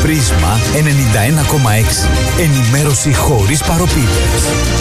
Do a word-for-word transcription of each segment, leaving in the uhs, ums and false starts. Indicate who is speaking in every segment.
Speaker 1: Πρίσμα ενενήντα ένα κόμμα έξι. Ενημέρωση χωρίς παροπίδες.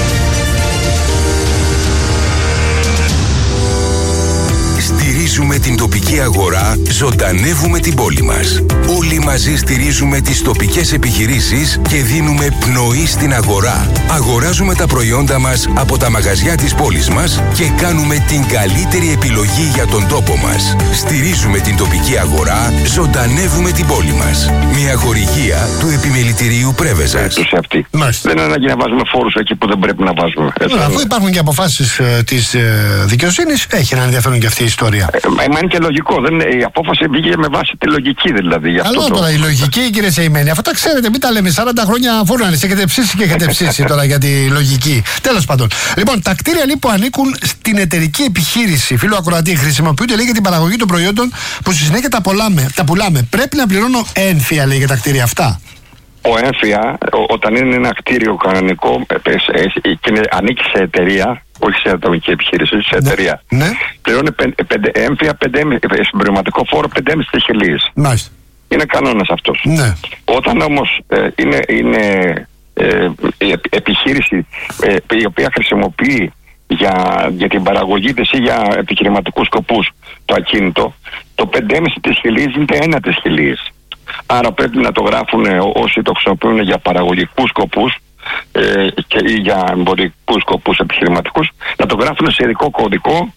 Speaker 2: Στηρίζουμε την τοπική αγορά, ζωντανεύουμε την πόλη μας. Όλοι μαζί στηρίζουμε τις τοπικές επιχειρήσεις και δίνουμε πνοή στην αγορά. Αγοράζουμε τα προϊόντα μας από τα μαγαζιά της πόλης μας και κάνουμε την καλύτερη επιλογή για τον τόπο μας. Στηρίζουμε την τοπική αγορά, ζωντανεύουμε την πόλη μας. Μια χορηγία του Επιμελητηρίου Πρέβεζας.
Speaker 3: Δεν είναι ανάγκη να βάζουμε φόρους εκεί που δεν πρέπει να βάζουμε.
Speaker 4: Έτσι, αφού υπάρχουν και αποφάσεις ε, της ε, δικαιοσύνης, έχει ένα ενδιαφέρον και αυτή η ιστορία.
Speaker 3: Ε, μα είναι και λογικό. Δεν, η απόφαση βγήκε με βάση τη λογική δηλαδή.
Speaker 4: Καλό
Speaker 3: αυτό
Speaker 4: τώρα
Speaker 3: το...
Speaker 4: η λογική, κύριε Σεϊμένη. Αυτό τα ξέρετε, μην τα λέμε. σαράντα χρόνια φούρνανες. Έχετε ψήσει και έχετε ψήσει τώρα για τη λογική. Τέλος πάντων. Λοιπόν, τα κτίρια λοιπόν που ανήκουν στην εταιρική επιχείρηση, φίλο ακροατή, χρησιμοποιούνται λέει για την παραγωγή των προϊόντων που στη συνέχεια τα, πουλάμε, τα πουλάμε. Πρέπει να πληρώνω ένφια λέει για τα κτίρια αυτά.
Speaker 3: Ο έμφυα, όταν είναι ένα κτίριο κανονικό και ανήκει σε εταιρεία, όχι σε ατομική επιχείρηση, σε εταιρεία,
Speaker 4: ναι, ναι,
Speaker 3: πληρώνει έμφυα συμπληρωματικό φόρο πέντε κόμμα πέντε χιλίες.
Speaker 4: Μάλιστα.
Speaker 3: Είναι κανόνας αυτός.
Speaker 4: Ναι.
Speaker 3: Όταν όμως ε, είναι, είναι ε, επιχείρηση ε, η οποία χρησιμοποιεί για, για την παραγωγή της ή για επιχειρηματικούς σκοπούς το ακίνητο, το πέντε κόμμα πέντε της χιλίας γίνεται ένα της χιλίας. Άρα πρέπει να το γράφουν όσοι το χρησιμοποιούν για παραγωγικούς σκοπούς ε, και, ή για εμπορικούς σκοπούς επιχειρηματικούς, να το γράφουν σε ειδικό κωδικό,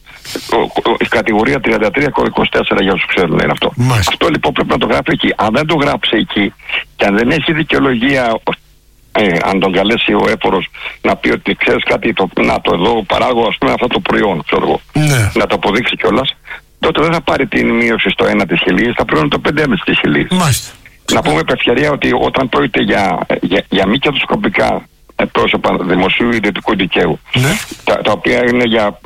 Speaker 3: η κατηγορία τριάντα τρία κωδικός τέσσερα για όσους ξέρουν είναι αυτό. Μάλιστα. Αυτό λοιπόν πρέπει να το γράφει εκεί. Αν δεν το γράψει εκεί και αν δεν έχει δικαιολογία, ε, αν τον καλέσει ο έφορος να πει ότι ξέρεις κάτι, το, να το εδώ παράγω ας πούμε αυτό το προϊόν, ξέρω εγώ, ναι, να το αποδείξει κιόλας, τότε δεν θα πάρει την μείωση στο ένα της χιλίας, θα πληρώνει το πέντε κόμμα πέντε της χιλίας. Μάλιστα. Να πούμε με ευκαιρία ότι όταν πρόκειται για, για, για μη κερδοσκοπικά πρόσωπα δημοσίου ιδιωτικού δικαίου, ναι, τα, τα οποία είναι για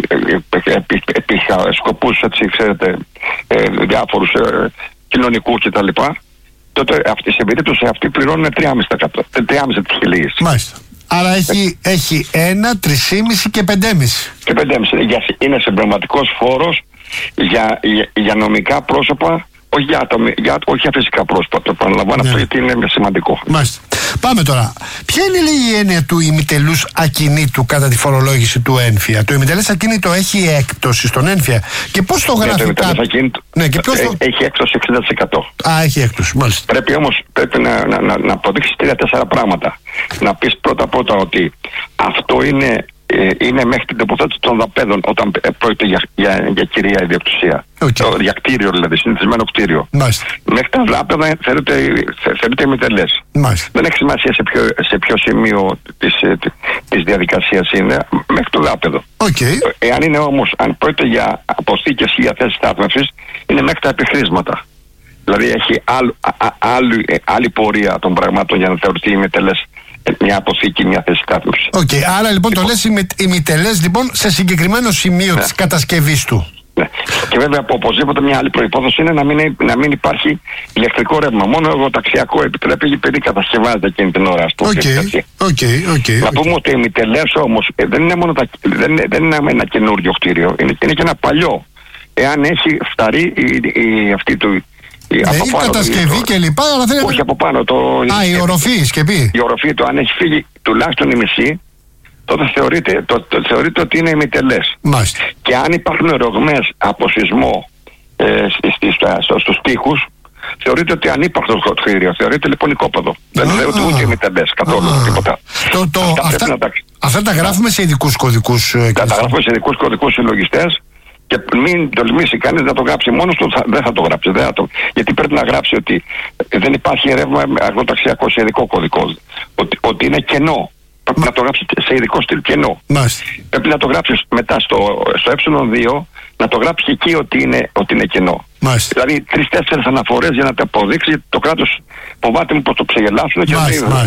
Speaker 3: ε, επί, επί, σκοπούς, έτσι ξέρετε, ε, διάφορους ε, κοινωνικούς κτλ., τότε αυτή, σε περίπτωση αυτή πληρώνουν τρία κόμμα πέντε της χιλίας.
Speaker 4: Μάλιστα. Άρα έχει, ε, έχει ένα, τρία και πέντε κόμμα πέντε.
Speaker 3: Και πέντε κόμμα πέντε. Είναι συμπληρωματικός φόρος για, για, για νομικά πρόσωπα, όχι για, ατομι, για, όχι για φυσικά πρόσωπα. Το επαναλαμβάνω, ναι, αυτό γιατί είναι σημαντικό.
Speaker 4: Μάλιστα. Πάμε τώρα. Ποια είναι λέει, η έννοια του ημιτελούς ακινήτου κατά τη φορολόγηση του ένφια? Το ημιτελές ακίνητο έχει έκπτωση στον ένφια. Και πώς το γράφει?
Speaker 3: Ναι, το ημιτελές ακίνητο
Speaker 4: ναι, και ποιος το...
Speaker 3: έχει έκπτωση εξήντα τοις εκατό.
Speaker 4: Α, έχει έκπτωση, μάλιστα.
Speaker 3: Πρέπει όμως πρέπει να, να, να, να αποδείξεις τρία-τέσσερα πράγματα. Να πεις πρώτα-πρώτα ότι αυτό είναι, ε, είναι μέχρι την τοποθέτηση των δαπέδων όταν ε, πρόκειται για, για, για κυρία ιδιοκτησία. Okay. Το, για κτίριο δηλαδή, συνηθισμένο κτίριο. Μάλιστα. Μέχρι τα δάπεδα θεωρείται, θεωρείται ημιτελές. Δεν έχει σημασία σε ποιο, σε ποιο σημείο της, της διαδικασίας είναι, μέχρι το δάπεδο. Okay. Εάν είναι όμως, αν πρόκειται για αποθήκες ή για θέσεις στάθμευσης, είναι μέχρι τα επιχρήσματα. Δηλαδή έχει άλλ, α, α, άλλη, άλλη πορεία των πραγμάτων για να θεωρηθεί ημιτελές μια αποθήκη, μια θέση στάθμευσης.
Speaker 4: Οκ, okay. Άρα λοιπόν, λοιπόν το λες ημιτελές λοιπόν σε συγκεκριμένο σημείο, ναι, της κατασκευής του.
Speaker 3: Ναι. Και βέβαια οπωσδήποτε μια άλλη προϋπόθεση είναι να μην, να μην υπάρχει ηλεκτρικό ρεύμα. Μόνο εργοταξιακό επιτρέπει επειδή κατασκευάζεται εκείνη την ώρα.
Speaker 4: Οκ, οκ, οκ.
Speaker 3: Να πούμε ότι οι ημιτελές όμως ε, δεν είναι μόνο τα, δεν, δεν είναι ένα καινούριο κτίριο, είναι, είναι και ένα παλιό. Εάν έχει φταρεί η, η, αυτή του.
Speaker 4: Η ναι, κατασκευή και λοιπά, αλλά δεν...
Speaker 3: Όχι από πάνω. Το...
Speaker 4: Α, η οροφή, η σκεπή.
Speaker 3: Η οροφή του, αν έχει φύγει τουλάχιστον η μισή, τότε θεωρείται, το, το, θεωρείται ότι είναι ημιτελές. Μάλιστα. Και αν υπάρχουν ρογμές από σεισμό ε, στους τοίχους, θεωρείται ότι ανύπαρκτο το κτίριο. Θεωρείται λοιπόν οικόπεδο. Δεν θεωρείται ούτε ημιτελές καθόλου τίποτα.
Speaker 4: Το, το, αυτά, αυτά, τα... αυτά τα γράφουμε σε ειδικούς κωδικούς.
Speaker 3: Ε, τα, τα γράφουμε σε ειδικούς κωδικούς συλλογιστές. Και μην τολμήσει κανείς να το γράψει μόνος του, θα, δεν θα το γράψει. Δεν θα το, γιατί πρέπει να γράψει ότι δεν υπάρχει ρεύμα εργοταξιακό σε ειδικό κωδικό. Ότι, ότι είναι κενό. Πρέπει Μα... να το γράψει σε ειδικό στυλ κενό. Μάλιστα. Πρέπει να το γράψει μετά στο, στο ε δύο, να το γράψει εκεί ότι είναι, ότι είναι κενό. Μάλιστα. Δηλαδή τρεις-τέσσερις αναφορές για να το αποδείξει. Το κράτος φοβάται μου πως το ξεγελάσουν και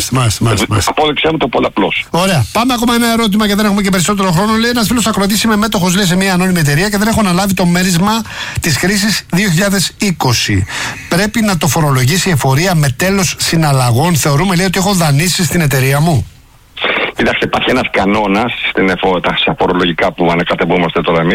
Speaker 3: να απόδειξε μου το πολλαπλώς.
Speaker 4: Ωραία. Πάμε ακόμα ένα ερώτημα και δεν έχουμε και περισσότερο χρόνο. Λέει ένας φίλος ακροατής, είμαι μέτοχος λέει, σε μια ανώνυμη εταιρεία και δεν έχω αναλάβει το μέρισμα της χρήσης δύο χιλιάδες είκοσι. Πρέπει να το φορολογήσει η εφορία με τέλος συναλλαγών? Θεωρούμε λέει ότι έχω δανείσει στην εταιρεία μου.
Speaker 3: Κοιτάξτε, υπάρχει ένας κανόνας στην εφορολογικά που ανακατευόμαστε τώρα εμείς.